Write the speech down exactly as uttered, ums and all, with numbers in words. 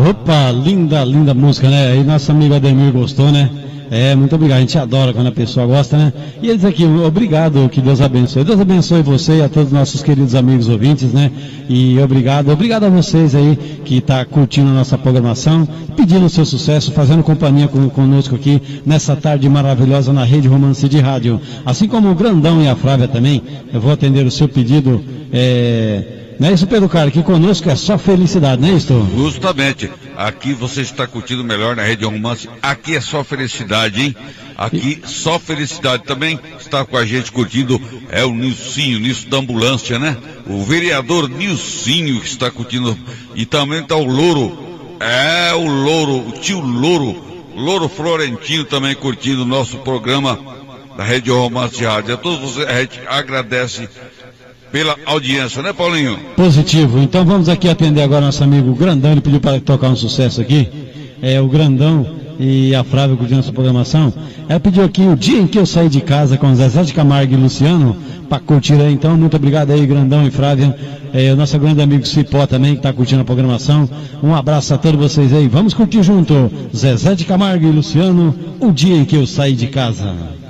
Opa, linda, linda música, né? E nosso amigo Ademir gostou, né? É, muito obrigado, a gente adora quando a pessoa gosta, né? E ele diz aqui, obrigado, que Deus abençoe. Deus abençoe você e a todos os nossos queridos amigos ouvintes, né? E obrigado, obrigado a vocês aí que tá curtindo a nossa programação, pedindo o seu sucesso, fazendo companhia com, conosco aqui nessa tarde maravilhosa na Rede Romance de Rádio. Assim como o Grandão e a Flávia também, eu vou atender o seu pedido, é... Não é isso, Pedro Carlos? Aqui conosco é só felicidade, não é isso? Justamente. Aqui você está curtindo melhor na Rede Romance. Aqui é só felicidade, hein? Aqui só felicidade. Também está com a gente curtindo é o Nilcinho, Nilson da Ambulância, né? O vereador Nilcinho que está curtindo. E também está o Louro. É, o Louro, o tio Louro. Louro Florentino também curtindo o nosso programa da Rede Romance Rádio. A todos vocês, a gente agradece pela audiência, né, Paulinho? Positivo. Então vamos aqui atender agora nosso amigo Grandão. Ele pediu para tocar um sucesso aqui. É o Grandão e a Flávia curtindo essa programação. Ela pediu aqui o dia em que eu saí de casa com Zezé de Camargo e Luciano para curtir aí. Então, muito obrigado aí, Grandão e Flávia. É, o nosso grande amigo Cipó também que está curtindo a programação. Um abraço a todos vocês aí. Vamos curtir junto. Zezé de Camargo e Luciano, o dia em que eu saí de casa.